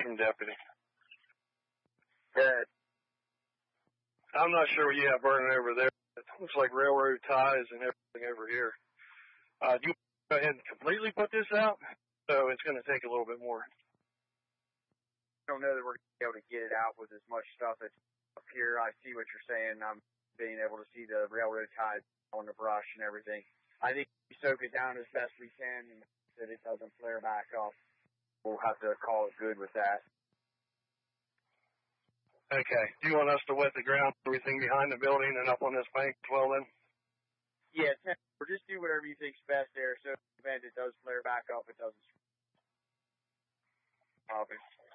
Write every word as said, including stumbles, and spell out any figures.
from deputy. Good. I'm not sure what you have burning over there. It looks like railroad ties and everything over here. Uh, do you want to go ahead and completely put this out? So it's going to take a little bit more. I don't know that we're going to be able to get it out with as much stuff that's up here. I see what you're saying. I'm being able to see the railroad ties on the brush and everything. I think we soak it down as best we can and that it doesn't flare back up. We'll have to call it good with that. Okay. Do you want us to wet the ground, everything behind the building and up on this bank as well then? Yeah, or just do whatever you think's best there so in the event it does flare back up, it doesn't. Obviously.